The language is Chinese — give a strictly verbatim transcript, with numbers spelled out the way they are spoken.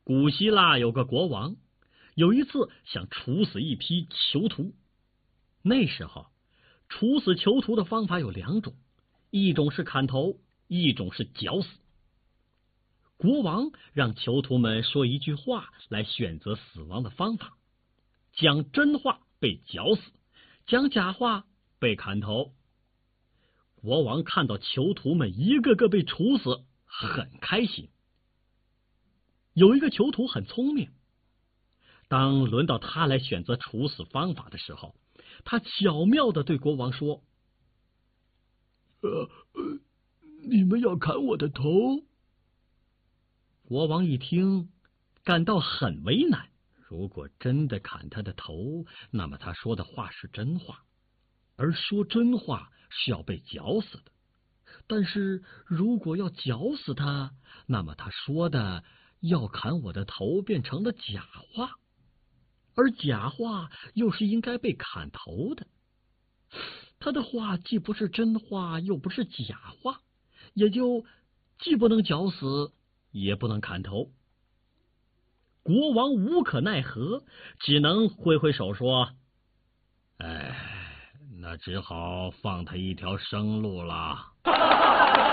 古希腊有个国王，有一次想处死一批囚徒。那时候处死囚徒的方法有两种，一种是砍头，一种是绞死。国王让囚徒们说一句话来选择死亡的方法，讲真话被绞死，讲假话被砍头。国王看到囚徒们一个个被处死，很开心。有一个囚徒很聪明，当轮到他来选择处死方法的时候，他巧妙地对国王说： 呃呃，你们要砍我的头？ 国王一听，感到很为难。如果真的砍他的头，那么他说的话是真话，而说真话是要被绞死的。但是如果要绞死他，那么他说的要砍我的头变成了假话，而假话又是应该被砍头的。他的话既不是真话，又不是假话，也就既不能绞死，也不能砍头。国王无可奈何，只能挥挥手说：哎，那只好放他一条生路了。